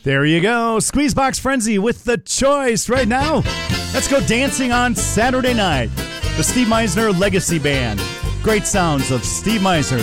There you go. Squeezebox Frenzy with the choice right now. Let's go dancing on Saturday night. The Steve Meisner Legacy Band. Great sounds of Steve Meisner.